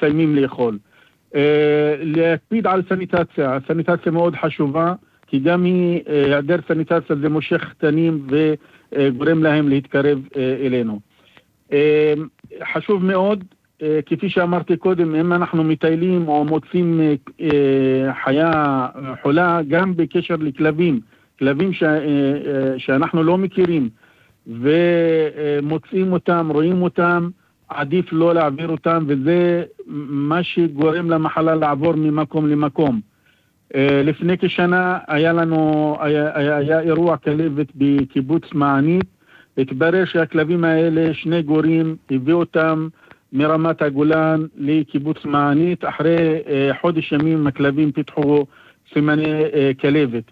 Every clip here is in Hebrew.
מסיימים לאכול. להקפיד על סניטציה. הסניטציה מאוד חשובה, כי גם היעדר סניטציה זה מושך קטנים וגורם להם להתקרב אלינו. חשוב מאוד, כפי שאמרתי קודם, אם אנחנו מטיילים או מוצאים חיה חולה, גם בקשר לכלבים, כלבים שאנחנו לא מכירים ומוצאים אותם, רואים אותם, עדיף לא להעביר אותם, וזה מה שגורם למחלה לעבור ממקום למקום. לפני כשנה היה אירוע כלבת בקיבוץ מענית, התברר שהכלבים האלה, שני גורים, הביאו אותם מרמת הגולן לקיבוץ מענית, אחרי חודש ימים הכלבים פיתחו סימני כלבת.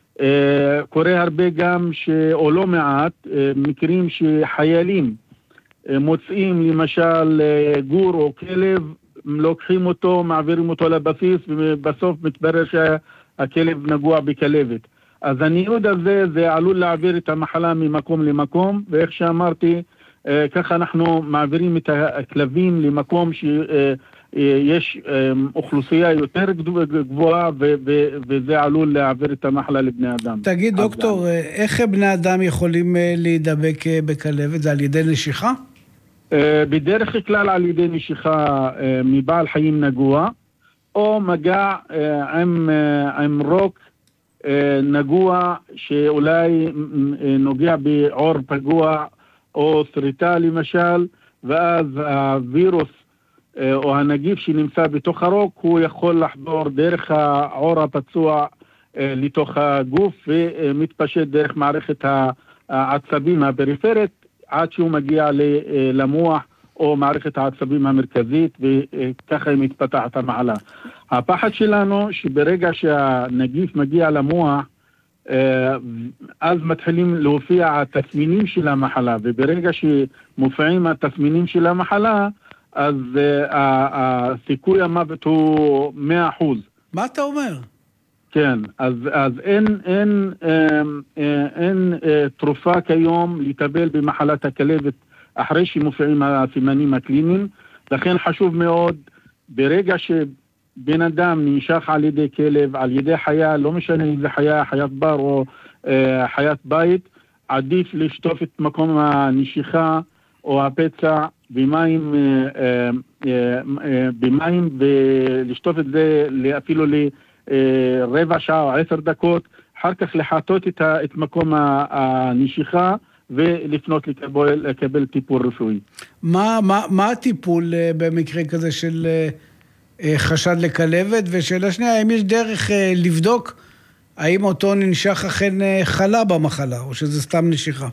קורה הרבה גם, או לא מעט, מקרים שחיילים מוצאים למשל גור או כלב, לוקחים אותו, מעבירים אותו לבסיס, ובסוף מתברר שהכלב נגוע בכלבת. אז הניוד הזה, זה עלול להעביר את המחלה ממקום למקום, ואיך שאמרתי, ככה אנחנו מעבירים את הכלבים למקום שיש אוכלוסייה יותר גבוהה, וזה עלול להעביר את המחלה לבני אדם. תגיד דוקטור, איך בני אדם יכולים להידבק בכלבת? זה על ידי נשיכה? בדרך כלל על ידי נשיכה מבעל חיים נגוע, או מגע עם רוק נגוע שאולי נוגע בעור פגוע או שריטה למשל, ואז הווירוס או הנגיף שנמצא בתוך הרוק הוא יכול לחדור דרך העור הפצוע לתוך הגוף ומתפשט דרך מערכת העצבים הפריפרית עד שהוא מגיע למוח או מערכת העצבים המרכזית, וככה היא מתפתחת המחלה. הפחד שלנו שברגע שהנגיף מגיע למוח, אז מתחילים להופיע התסמינים של המחלה, וברגע שמופיעים התסמינים של המחלה, אז הסיכוי המוות הוא 100%. מה אתה אומר? כן, אז אין תרופה כיום לטפל במחלת הכלבת אחרי שמופיעים הסימנים הקליניים, לכן חשוב מאוד, ברגע שבן אדם ננשך על ידי כלב, על ידי חיה, לא משנה אם זה חיה, חיית בר או חיית בית, עדיף לשטוף את מקום הנשיכה או הפצע במים ולשטוף את זה אפילו לרבע שעה או 10 דקות, אחר כך לחטות את מקום הנשיכה ולפנות לקבל טיפול רפואי. מה הטיפול במקרה כזה של חשד לכלבת? ושאלה שנייה, האם יש דרך לבדוק האם אותו ננשך אכן חלה במחלה, או שזה סתם נשיכה?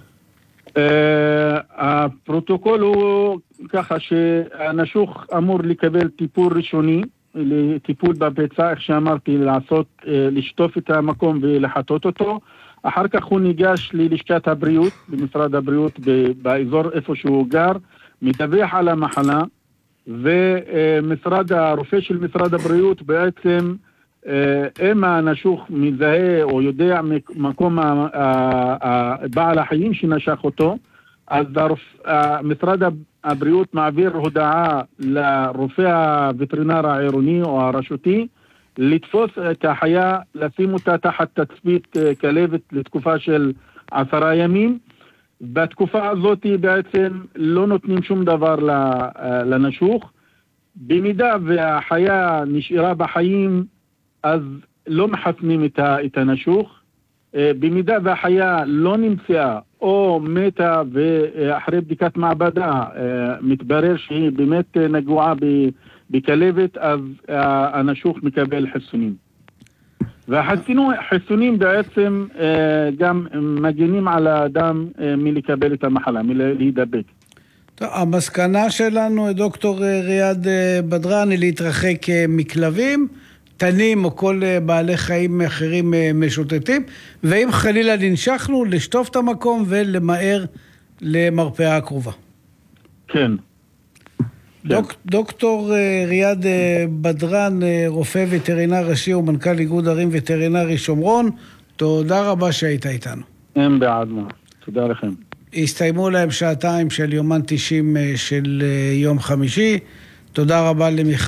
הפרוטוקול הוא ככה שהנשוך אמור לקבל טיפול ראשוני, לטיפול בפצע, איך שאמרתי, לשטוף את המקום ולחטות אותו. אחר כך הוא ניגש ללשכת הבריאות, במשרד הבריאות, באזור איפה שהוא גר, מדווח על המחלה, הרופא של משרד הבריאות בעצם, אם הנשוך מזהה או יודע מקום בעל החיים שנשך אותו, אז משרד הבריאות מעביר הודעה לרופא הווטרינר העירוני או הרשותי, לתפוס את החיה, לשים אותה תחת תצפית כלבת לתקופה של 10 ימים. בתקופה הזאת בעצם לא נותנים שום דבר לנשוך. במידה והחיה נשארה בחיים, אז לא מחסנים את הנשוך. במידה והחיה לא נמצאה או מתה, ואחרי בדיקת מעבדה מתברר שהיא באמת נגועה בכלבת, אז הנשוך מקבל חיסונים. והחיסונים בעצם גם מגנים על האדם מלקבל את המחלה, מלהידבק. טוב, המסקנה שלנו, דוקטור ריאד בדראן, היא להתרחק מכלבים, תנים או כל בעלי חיים אחרים משוטטים, ואם חלילה ננשכנו, לשטוף את המקום ולמהר למרפאה הקרובה. כן. דוקטור ריאד בדראן, רופא וטרינר ראשי ומנכ"ל איגוד ערים וטרינרי שומרון, תודה רבה שהיית איתנו. אין בעד מה, תודה לכם. הסתיימו להם שעתיים של יומן 90 של יום חמישי. תודה רבה למיכל